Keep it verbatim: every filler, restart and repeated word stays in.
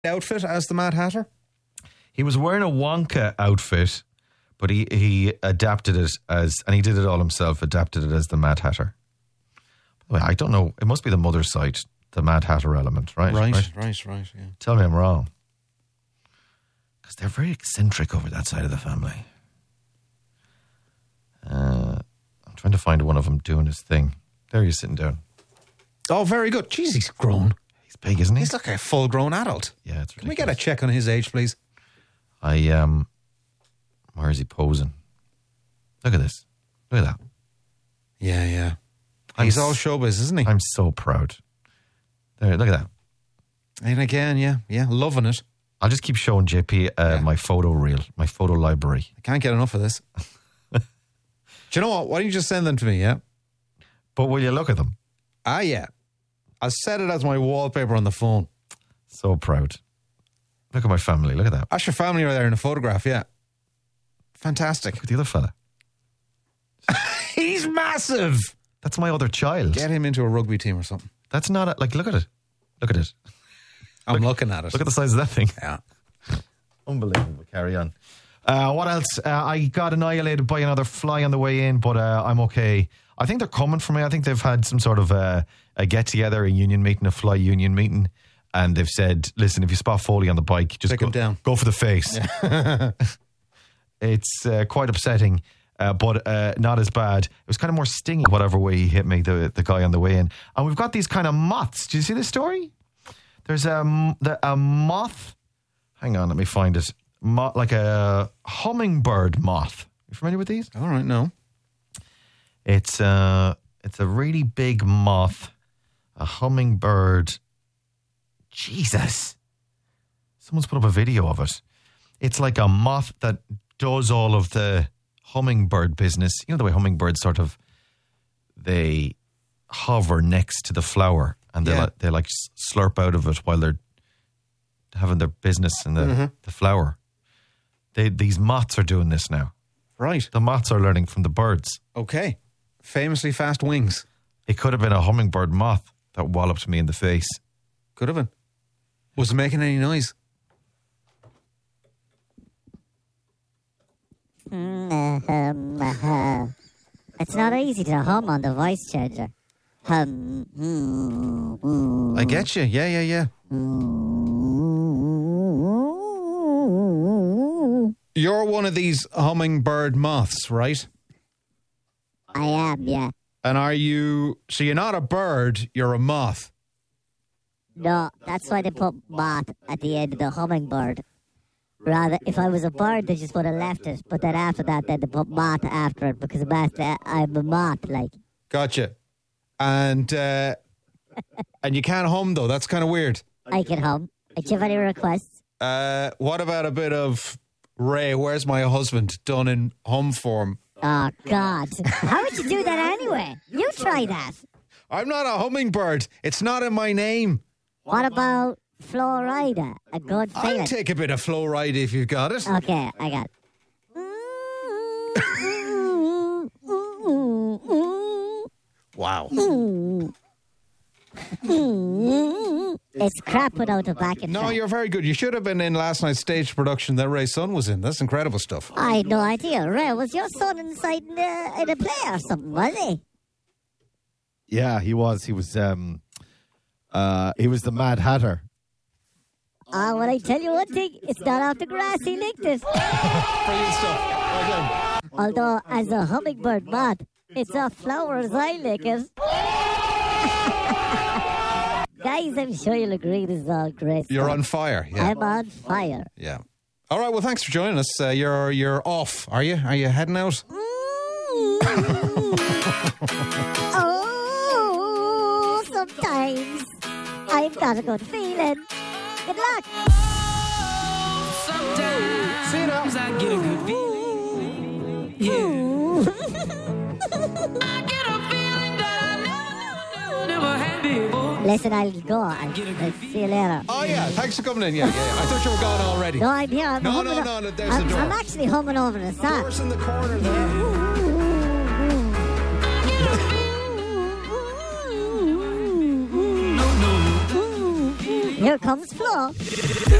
outfit as the Mad Hatter? He was wearing a Wonka outfit, but he, he adapted it as, and he did it all himself, adapted it as the Mad Hatter. Well, I don't know. It must be the mother side, the Mad Hatter element, right? Right, right, right, right yeah. Tell me I'm wrong. Because they're very eccentric over that side of the family. Uh, I'm trying to find one of them doing his thing. There he's sitting down. Oh, very good. Jeez, he's grown. He's big, isn't he? He's like a full-grown adult. Yeah, it's ridiculous. Can we get a check on his age, please? I, um... Where is he posing? Look at this. Look at that. Yeah, yeah. I'm He's s- all showbiz, isn't he? I'm so proud. There, look at that. And again, yeah, yeah, loving it. I'll just keep showing J P uh, Yeah. my photo reel, my photo library. I can't get enough of this. Do you know what? Why don't you just send them to me, yeah? But will you look at them? Ah, yeah. I'll set it as my wallpaper on the phone. So proud. Look at my family. Look at that. That's your family right there in a photograph, yeah. Fantastic. Look at the other fella. He's massive. That's my other child. Get him into a rugby team or something. That's not a, like, look at it. Look at it. I'm Look- looking at it. Look at the size of that thing. Yeah. Unbelievable. Carry on. Uh, what else? Uh, I got annihilated by another fly on the way in, but uh, I'm okay. I think they're coming for me. I think they've had some sort of uh, a get-together, a union meeting, a fly union meeting, and they've said, listen, if you spot Foley on the bike, just Take go, him down. go for the face. It's uh, quite upsetting, uh, but uh, not as bad. It was kind of more stinging, whatever way he hit me, the, the guy on the way in. And we've got these kind of moths. Do you see this story? There's a, m- the, a moth. Hang on, let me find it. Mo- like a hummingbird moth. You familiar with these? All right, no. It's uh, it's a really big moth, a hummingbird. Jesus. Someone's put up a video of it. It's like a moth that does all of the hummingbird business. You know the way hummingbirds sort of, they hover next to the flower and they Yeah. like, they like slurp out of it while they're having their business in the, Mm-hmm. the flower. They, these moths are doing this now. Right. The moths are learning from the birds. Okay. Famously fast wings. It could have been a hummingbird moth that walloped me in the face. Could have been. Was it making any noise? It's not easy to hum on the voice changer. Hum. mm, mm, I get you. Yeah, yeah, yeah. mm. You're one of these hummingbird moths, right? I am, yeah. And are you... So you're not a bird, you're a moth. No, that's why they put moth at the end of the hummingbird. Rather, if I was a bird, they just would have left it. But then after that, then they put moth after it because I'm, after, I'm a moth, like. Gotcha. And uh, and you can't hum, though. That's kind of weird. I can hum. Do you have any requests? Uh, what about a bit of Ray, Where's My Husband, done in hum form? Oh, God. How would you do that anyway? You try that. I'm not a hummingbird. It's not in my name. What about Florida? A good I'll feeling. take a bit of Flo Rida if you've got it. Okay, I got it. Wow. It's crap without the backing No, track. you're very good. You should have been in last night's stage production that Ray's son was in. That's incredible stuff. I had no idea. Ray, was your son inside in a, in a play or something, was he? Yeah, he was. He was. Um, uh, he was the Mad Hatter. Ah, well, I tell you one thing, it's not off the grass he licked it. Brilliant stuff. Well done. Although, as a hummingbird moth, it's off flowers I lick it. Guys, I'm sure you'll agree this is all great You're stuff. on fire. Yeah. I'm on fire. Yeah. All right. Well, thanks for joining us. Uh, you're you're off. Are you? Are you heading out? Oh, sometimes I've got a good feeling. Good luck. See you now. I get a good feeling. Yeah. I get a feeling that I never, never, never had before. Listen, I'll go. I'll, I'll see you later. Oh yeah. Thanks for coming in. Yeah, yeah. yeah. I thought you were gone already. No, I'm here. I'm No, humming no, o- no, no, there's I'm, the door. I'm actually humming over the song. Doors in the corner there. Here comes Flo. This